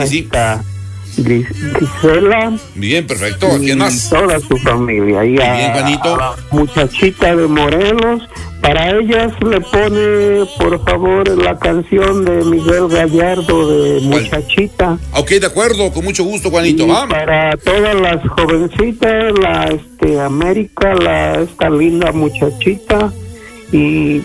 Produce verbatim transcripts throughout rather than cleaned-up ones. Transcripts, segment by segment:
sí, sí. Gis- Gisela. Bien, perfecto. ¿Quién más? Toda su familia. Y a, bien, Juanito. a la muchachita de Morelos. Para ellas le pone, por favor, la canción de Miguel Gallardo de Muchachita. Ok, de acuerdo, con mucho gusto, Juanito. Y ¿Va? para todas las jovencitas, la este América, la esta linda muchachita y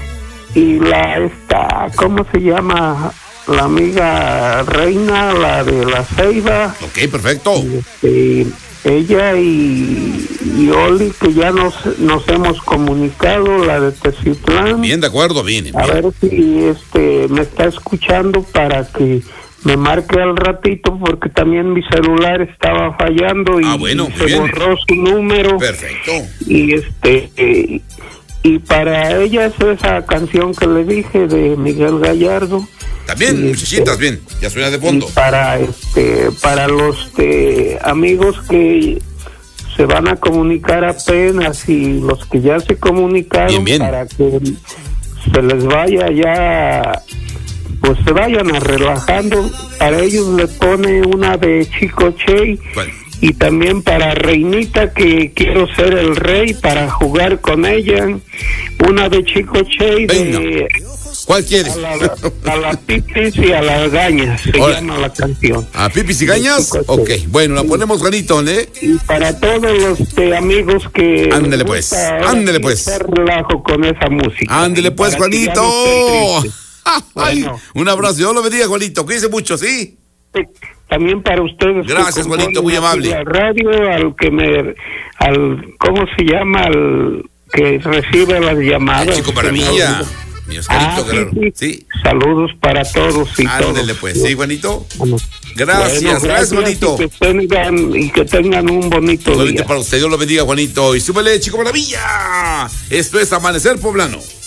y la esta, ¿cómo se llama? La amiga Reina, la de la Ceiba. Ok, perfecto. Y, este, ella y, y Oli, que ya nos nos hemos comunicado, la de Teciutlán. Bien, de acuerdo, bien. bien. A ver si este me está escuchando para que me marque al ratito, porque también mi celular estaba fallando y, ah, bueno, y se bien. borró su número. Perfecto. Y este eh, y para ellas esa canción que le dije de Miguel Gallardo. También, y muchachitas, este, bien, ya suena de fondo. Y para este para los eh, amigos que se van a comunicar apenas y los que ya se comunicaron, bien, bien. para que se les vaya ya, pues se vayan a relajando. Para ellos le pone una de Chico Che. ¿Cuál? Y también para Reinita, que quiero ser el rey para jugar con ella, una de Chico Che. Venga. De ¿Cuál quieres? a la, a la Pipis y a las Gañas, se Hola. llama la canción. ¿A Pipis y Gañas? Ok, bueno, la ponemos, Juanito, ¿eh? Y para todos los este, amigos que... Ándele, pues, ándele, pues. hacer relajo con esa música. Ándele, pues, Para que ya Juanito. no estén tristes. Ay, Bueno. un abrazo, Dios lo bendiga, Juanito, cuídense mucho, ¿sí? También para ustedes. Gracias, Juanito, muy amable. Al radio, al que me... al ¿cómo se llama? Al que recibe las llamadas. El Chico Maravilla. Mi Oscarito, Ah, claro. sí, sí. Sí. Saludos para todos y Ándele, todos. pues, ¿sí, Juanito? Bueno, Gracias, bueno, gracias, Juanito. Y que tengan, y que tengan un bonito Solamente día. para usted, Dios lo bendiga, Juanito. Y súbele, Chico Maravilla. Esto es Amanecer Poblano.